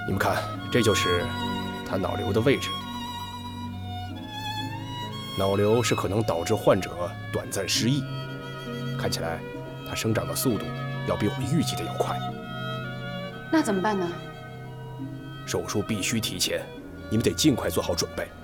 你们看，这就是他脑瘤的位置。脑瘤是可能导致患者短暂失忆，看起来它生长的速度要比我们预计的要快。 那怎么办呢？ 手术必须提前，你们得尽快做好准备。